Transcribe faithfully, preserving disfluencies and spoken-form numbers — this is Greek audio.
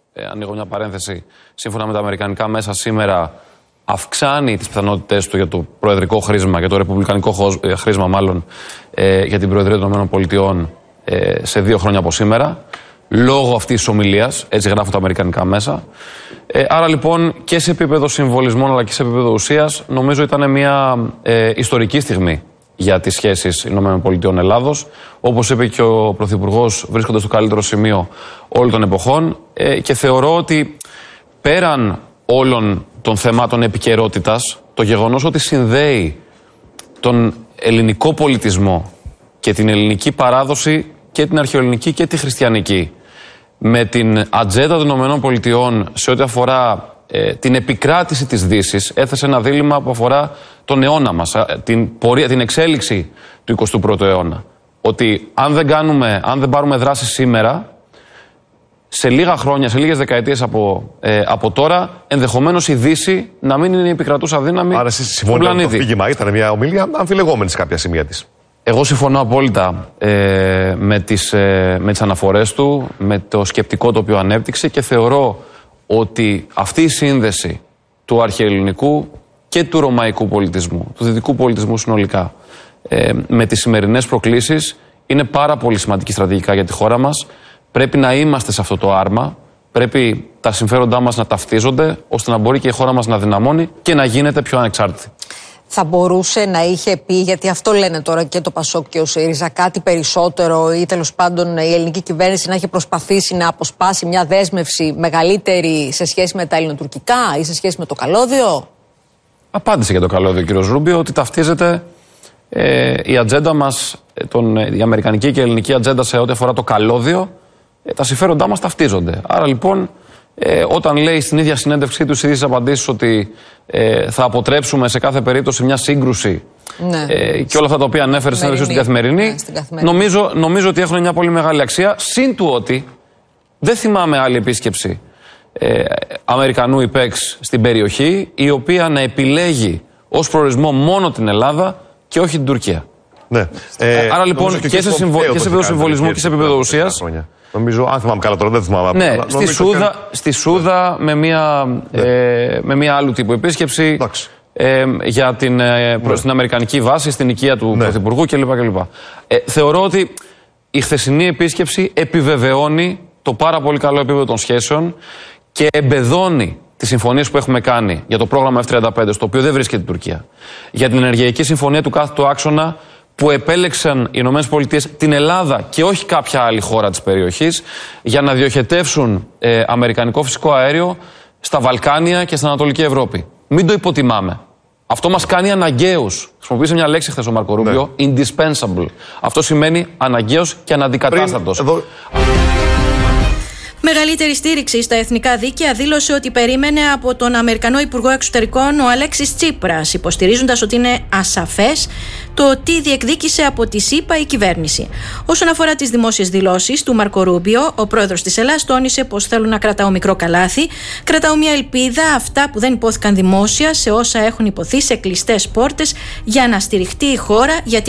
ε, ανοίγω μια παρένθεση, σύμφωνα με τα αμερικανικά μέσα σήμερα, αυξάνει τις πιθανότητες του για το προεδρικό χρήσμα, για το ρεπουμπλικανικό χρήσμα μάλλον, ε, για την Προεδρία των ΗΠΑ ε, σε δύο χρόνια από σήμερα, λόγω αυτής της ομιλίας, έτσι γράφουν τα αμερικανικά μέσα. Ε, άρα λοιπόν και σε επίπεδο συμβολισμών αλλά και σε επίπεδο ουσίας, νομίζω ήταν μια ε, ιστορική στιγμή για τις σχέσεις ΗΠΑ-Ελλάδος. Όπως είπε και ο Πρωθυπουργός, βρίσκονται στο καλύτερο σημείο όλων των εποχών ε, και θεωρώ ότι πέραν όλων των θεμάτων επικαιρότητας, το γεγονός ότι συνδέει τον ελληνικό πολιτισμό και την ελληνική παράδοση και την αρχαιοελληνική και τη χριστιανική με την ατζέντα των ΗΠΑ σε ό,τι αφορά ε, την επικράτηση της Δύσης, έθεσε ένα δίλημμα που αφορά τον αιώνα μας, την, πορεία, την εξέλιξη του εικοστού πρώτου αιώνα. Ότι αν δεν, κάνουμε, αν δεν πάρουμε δράση σήμερα, σε λίγα χρόνια, σε λίγες δεκαετίες από, ε, από τώρα, ενδεχομένως η Δύση να μην είναι η επικρατούσα δύναμη. Άρα, εσείς συμφωνείτε με το αφήγημα, ήταν μια ομιλία αμφιλεγόμενη σε κάποια σημεία της. Εγώ συμφωνώ απόλυτα ε, με, τις, ε, με τις αναφορές του, με το σκεπτικό το οποίο ανέπτυξε και θεωρώ ότι αυτή η σύνδεση του αρχαιελληνικού και του ρωμαϊκού πολιτισμού, του δυτικού πολιτισμού συνολικά, ε, με τις σημερινές προκλήσεις είναι πάρα πολύ σημαντική στρατηγικά για τη χώρα μας. Πρέπει να είμαστε σε αυτό το άρμα, πρέπει τα συμφέροντά μας να ταυτίζονται, ώστε να μπορεί και η χώρα μας να δυναμώνει και να γίνεται πιο ανεξάρτητη. Θα μπορούσε να είχε πει, γιατί αυτό λένε τώρα και το Πασόκ και ο ΣΥΡΙΖΑ, κάτι περισσότερο ή τέλος πάντων η ελληνική κυβέρνηση να έχει προσπαθήσει να αποσπάσει μια δέσμευση μεγαλύτερη σε σχέση με τα ελληνοτουρκικά ή σε σχέση με το καλώδιο? Απάντησε για το καλώδιο ο κύριος Ρούμπιο ότι ταυτίζεται ε, η ατζέντα μας, τον, η αμερικανική και η ελληνική ατζέντα σε ό,τι αφορά το καλώδιο, ε, τα συμφέροντά μας ταυτίζονται. Άρα λοιπόν, ε, όταν λέει στην ίδια συνέντευξή του στις ίδιες απαντήσεις ότι ε, θα αποτρέψουμε σε κάθε περίπτωση μια σύγκρουση, ναι, ε, και όλα αυτά τα οποία ανέφερε στην συνέντευξή στην Καθημερινή, ναι, στην Καθημερινή. Νομίζω, νομίζω ότι έχουν μια πολύ μεγάλη αξία. Συν του ότι δεν θυμάμαι άλλη επίσκεψη ε, Αμερικανού υπέξ στην περιοχή, η οποία να επιλέγει ως προορισμό μόνο την Ελλάδα και όχι την Τουρκία. Ναι. Ε, Άρα λοιπόν και, και σε, συμβο... σε επίπεδο συμβολισμού και σε επίπεδο ουσίας. Νομίζω, αν θυμάμαι καλά τώρα, δεν θυμάμαι. Ναι, στη Σούδα, και... στη Σούδα με, μια, ναι. ε, με μια άλλου τύπου επίσκεψη ε, για την, ε, προς ναι. την Αμερικανική βάση, στην οικία του ναι. Πρωθυπουργού κλπ. κλπ. Ε, θεωρώ ότι η χθεσινή επίσκεψη επιβεβαιώνει το πάρα πολύ καλό επίπεδο των σχέσεων και εμπεδώνει τις συμφωνίες που έχουμε κάνει για το πρόγραμμα εφ τριάντα πέντε, στο οποίο δεν βρίσκεται η Τουρκία, για την ενεργειακή συμφωνία του κάθετου άξονα, που επέλεξαν οι ΗΠΑ την Ελλάδα και όχι κάποια άλλη χώρα της περιοχής για να διοχετεύσουν ε, αμερικανικό φυσικό αέριο στα Βαλκάνια και στην Ανατολική Ευρώπη. Μην το υποτιμάμε. Αυτό μας κάνει αναγκαίους. Χρησιμοποίησε μια λέξη χθες ο Μάρκο Ρούμπιο, ναι. indispensable. Αυτό σημαίνει αναγκαίος και αναντικατάστατος. Πριν, εδώ... Μεγαλύτερη στήριξη στα εθνικά δίκαια δήλωσε ότι περίμενε από τον Αμερικανό Υπουργό Εξωτερικών ο Αλέξης Τσίπρας, υποστηρίζοντας ότι είναι ασαφές το τι διεκδίκησε από τη ΣΥΠΑ η κυβέρνηση. Όσον αφορά τις δημόσιες δηλώσεις του Μάρκο Ρούμπιο, ο πρόεδρος της Ελλάδας τόνισε πως θέλω να κρατάω μικρό καλάθι. Κρατάω μια ελπίδα, αυτά που δεν υπόθηκαν δημόσια, σε όσα έχουν υποθεί σε κλειστές πόρτες, για να στηριχτεί η χώρα.